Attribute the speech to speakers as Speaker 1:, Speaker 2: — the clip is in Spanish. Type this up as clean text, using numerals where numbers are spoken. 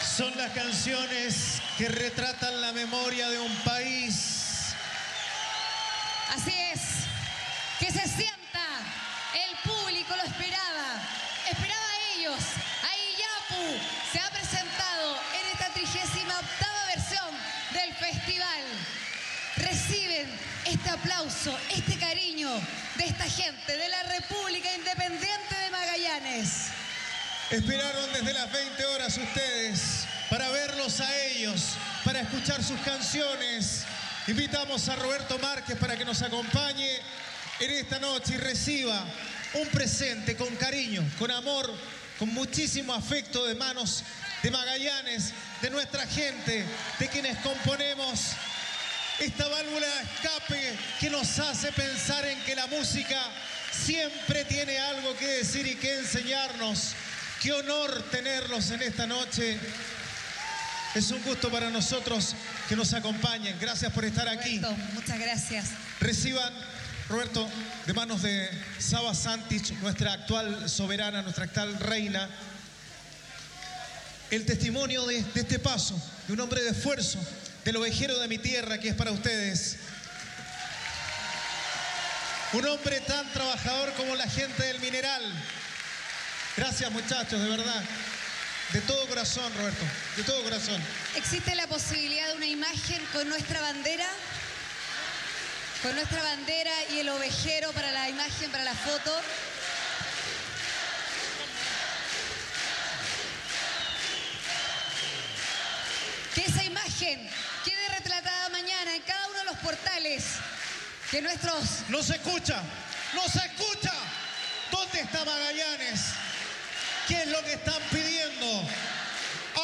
Speaker 1: Son las canciones que retratan la memoria de un país.
Speaker 2: Así es, que se sienta, el público lo esperaba a ellos. Ahí Yapu se ha presentado en esta 38ª versión del festival. Reciben este aplauso, este cariño de esta gente de la República Independiente de Magallanes.
Speaker 1: Esperaron desde las 20 horas ustedes para verlos a ellos, para escuchar sus canciones. Invitamos a Roberto Márquez para que nos acompañe en esta noche y reciba un presente con cariño, con amor, con muchísimo afecto de manos de Magallanes, de nuestra gente, de quienes componemos esta válvula de escape que nos hace pensar en que la música siempre tiene algo que decir y que enseñarnos. Qué honor tenerlos en esta noche. Es un gusto para nosotros que nos acompañen. Gracias por estar aquí.
Speaker 2: Roberto, muchas gracias.
Speaker 1: Reciban, Roberto, de manos de Saba Santich, nuestra actual soberana, nuestra actual reina, el testimonio de este paso, de un hombre de esfuerzo, del ovejero de mi tierra, que es para ustedes. Un hombre tan trabajador como la gente del Mineral. Gracias, muchachos, de verdad. De todo corazón, Roberto, de todo corazón.
Speaker 2: ¿Existe la posibilidad de una imagen con nuestra bandera? Con nuestra bandera y el ovejero para la imagen, para la foto. Que esa imagen quede retratada mañana en cada uno de los portales. Que nuestros...
Speaker 1: ¡No se escucha! ¡No se escucha! ¿Dónde está Magallanes? ¿Qué es lo que están pidiendo?